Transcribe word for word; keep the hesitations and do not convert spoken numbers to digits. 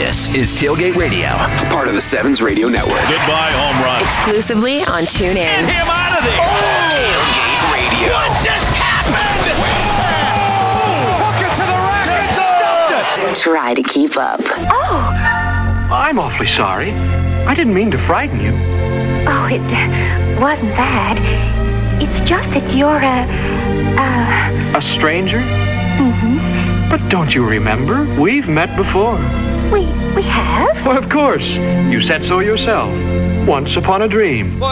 This is Tailgate Radio, part of the Sevens Radio Network. Goodbye, home run. Exclusively on TuneIn. Get him out of there. Oh! Tailgate Radio. What just happened? Oh! Took it to the rack and stuffed it. Try to keep up. Oh. I'm awfully sorry. I didn't mean to frighten you. Oh, it uh, wasn't that. It's just that you're a... Uh... A stranger? Mm-hmm. But don't you remember? We've met before. We, we have? Well, of course. You said so yourself. Once upon a dream.